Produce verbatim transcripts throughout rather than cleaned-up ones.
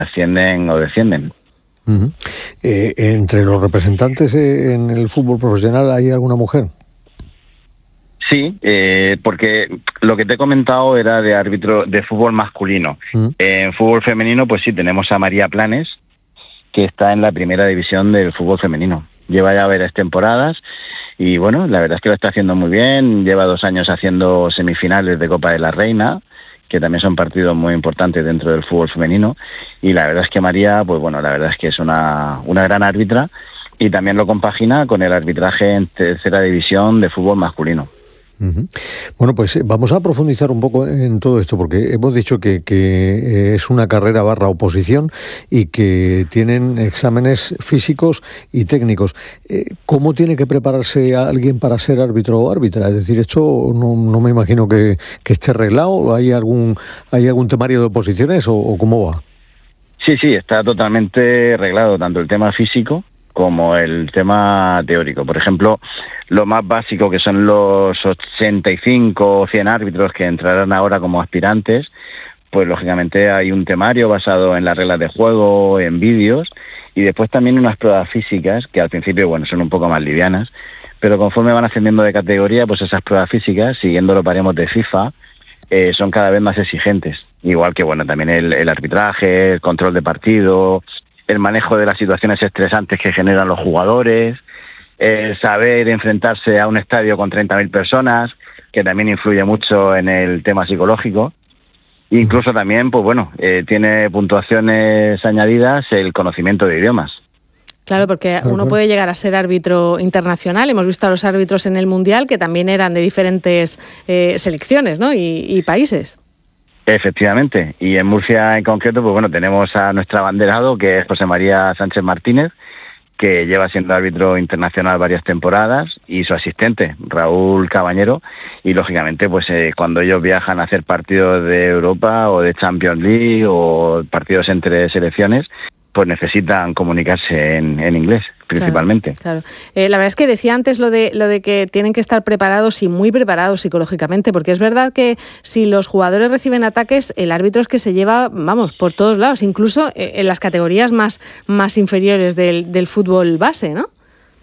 ascienden o descienden. Uh-huh. Eh, ¿Entre los representantes eh, en el fútbol profesional hay alguna mujer? Sí, eh, porque lo que te he comentado era de árbitro de fútbol masculino. Uh-huh. Eh, en fútbol femenino, pues sí, tenemos a María Planes, que está en la primera división del fútbol femenino. Lleva ya varias temporadas y bueno, la verdad es que lo está haciendo muy bien. Lleva dos años haciendo semifinales de Copa de la Reina, que también son partidos muy importantes dentro del fútbol femenino. Y la verdad es que María, pues bueno, la verdad es que es una, una gran árbitra y también lo compagina con el arbitraje en tercera división de fútbol masculino. Uh-huh. Bueno, pues vamos a profundizar un poco en todo esto, porque hemos dicho que, que es una carrera barra oposición y que tienen exámenes físicos y técnicos. ¿Cómo tiene que prepararse alguien para ser árbitro o árbitra? Es decir, esto no, no me imagino que, que esté arreglado. ¿Hay algún, hay algún temario de oposiciones o, o cómo va? Sí, sí, está totalmente arreglado, tanto el tema físico como el tema teórico. Por ejemplo, lo más básico, que son los ochenta y cinco o cien árbitros que entrarán ahora como aspirantes, pues lógicamente hay un temario basado en las reglas de juego, en vídeos, y después también unas pruebas físicas que al principio, bueno, son un poco más livianas, pero conforme van ascendiendo de categoría, pues esas pruebas físicas, siguiendo los baremos de FIFA, eh, son cada vez más exigentes. Igual que, bueno, también el, el arbitraje, el control de partido, el manejo de las situaciones estresantes que generan los jugadores, el saber enfrentarse a un estadio con treinta mil personas, que también influye mucho en el tema psicológico. Incluso también, pues bueno, eh, tiene puntuaciones añadidas el conocimiento de idiomas. Claro, porque uno puede llegar a ser árbitro internacional. Hemos visto a los árbitros en el Mundial que también eran de diferentes eh, selecciones, ¿no? y, y países. Efectivamente, y en Murcia en concreto, pues bueno, tenemos a nuestro abanderado, que es José María Sánchez Martínez, que lleva siendo árbitro internacional varias temporadas, y su asistente, Raúl Cabañero, y lógicamente, pues eh, cuando ellos viajan a hacer partidos de Europa o de Champions League o partidos entre selecciones, pues necesitan comunicarse en, en inglés, principalmente. Claro, claro. Eh, la verdad es que decía antes lo de lo de que tienen que estar preparados y muy preparados psicológicamente, porque es verdad que si los jugadores reciben ataques, el árbitro es que se lleva, vamos, por todos lados, incluso en las categorías más, más inferiores del, del fútbol base, ¿no?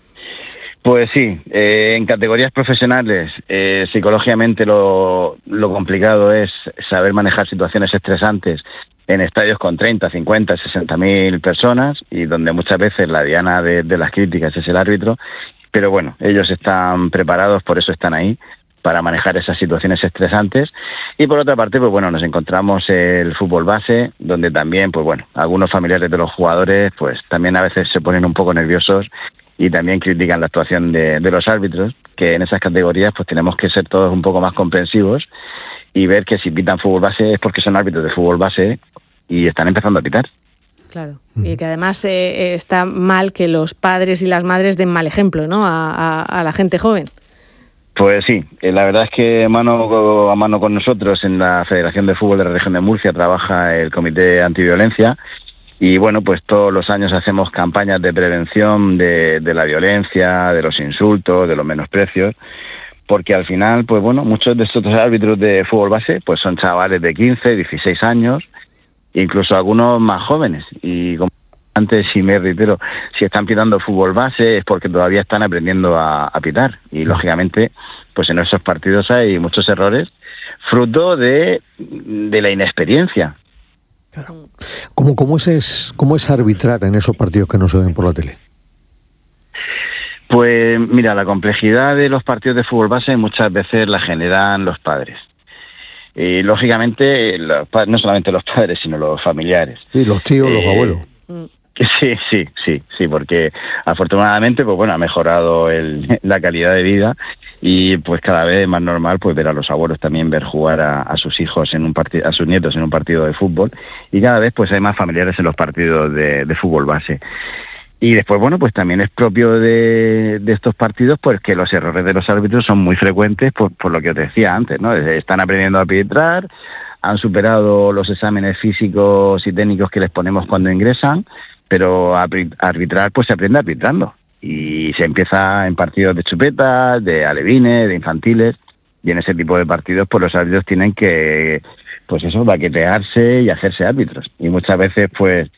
Pues sí, eh, en categorías profesionales, eh, psicológicamente lo, lo complicado es saber manejar situaciones estresantes en estadios con treinta, cincuenta, sesenta mil personas, y donde muchas veces la diana de, de las críticas es el árbitro, pero bueno, ellos están preparados, por eso están ahí, para manejar esas situaciones estresantes. Y por otra parte, pues bueno, nos encontramos el fútbol base, donde también, pues bueno, algunos familiares de los jugadores, pues también a veces se ponen un poco nerviosos y también critican la actuación de, de los árbitros, que en esas categorías pues tenemos que ser todos un poco más comprensivos y ver que si pitan fútbol base es porque son árbitros de fútbol base y están empezando a pitar. Claro, y que además eh, está mal que los padres y las madres den mal ejemplo, ¿no?, a, a, a la gente joven. Pues sí, la verdad es que mano a mano con nosotros en la Federación de Fútbol de la Región de Murcia trabaja el Comité Antiviolencia, y bueno, pues todos los años hacemos campañas de prevención de, de la violencia, de los insultos, de los menosprecios, porque al final, pues bueno, muchos de estos árbitros de fútbol base pues son chavales de quince, dieciséis años, incluso algunos más jóvenes, y como antes, si me reitero, si están pitando fútbol base es porque todavía están aprendiendo a, a pitar, y lógicamente pues en esos partidos hay muchos errores fruto de, de la inexperiencia. Claro. ¿Cómo, cómo, es, ¿Cómo es arbitrar en esos partidos que no se ven por la tele? Pues mira, la complejidad de los partidos de fútbol base muchas veces la generan los padres. Y lógicamente, los, no solamente los padres, sino los familiares. Sí, los tíos, eh, los abuelos. Sí, sí, sí, sí, porque afortunadamente, pues bueno, ha mejorado el, la calidad de vida, y pues cada vez es más normal pues ver a los abuelos también ver jugar a, a sus hijos en un partido, a sus nietos en un partido de fútbol, y cada vez pues hay más familiares en los partidos de, de fútbol base. Y después, bueno, pues también es propio de, de estos partidos pues que los errores de los árbitros son muy frecuentes por, por lo que os decía antes, ¿no? Están aprendiendo a arbitrar, han superado los exámenes físicos y técnicos que les ponemos cuando ingresan, pero a arbitrar pues se aprende arbitrando, y se empieza en partidos de chupetas, de alevines, de infantiles, y en ese tipo de partidos pues los árbitros tienen que pues eso, baquetearse y hacerse árbitros. Y muchas veces, pues,